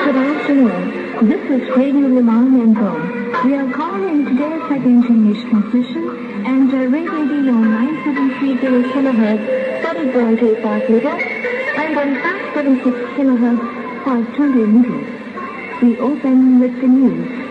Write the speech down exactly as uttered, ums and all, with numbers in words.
Good afternoon. This is Radio Limon Info. We are calling today's second English transmission and uh, Radio D on nine seven three zero kilohertz, thirty point eight five meters, and on five seven six kilohertz, five twenty meters. We open with the news.